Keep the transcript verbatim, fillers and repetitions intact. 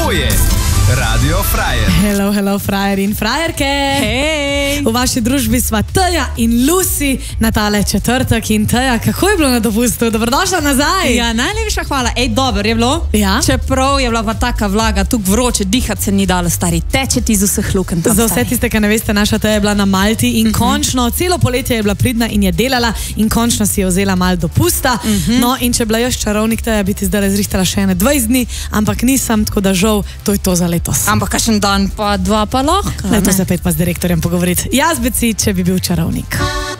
To je Radio Frajer. Hello, hello, frajer in frajerke. Hej. V vaši družbi sva Teja in Lucy na tale četrtek. In Teja, kako je bilo na dopustu? Dobrodošla nazaj. Ja, najlepša hvala. Ej, dobro je bilo. Ja. Čeprav je bila pa taka vlaga, tukaj vroče, dihati se ni dalo, stari, teče ti iz vseh lukenj. Za vse tiste, ki ne veste, naša Teja je bila na Malti in uh -huh. končno, celo poletje je bila pridna in je delala in končno si je vzela malo dopusta. Uh -huh. No, in če bila jaz čarovnik, Teja bi ti zdaj razrihtala še ene dvajset dni, ampak nisem, tako da žal, to je to za letos. Ampak kakšen dan pa dva pa lahko. Letos se pet pa z direktorjem pogovoriti. Jaz bi si, če bi bil čarovnik.